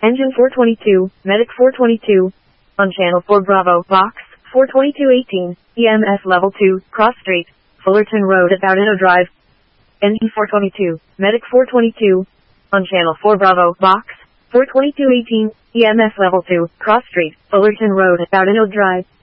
Engine 422, Medic 422. On channel 4 Bravo, box 42218, EMS level 2, cross street, Fullerton Road at Bowdino Drive. Engine 422, Medic 422. On channel 4 Bravo, box 42218, EMS level 2, cross street, Fullerton Road at Bowdino Drive.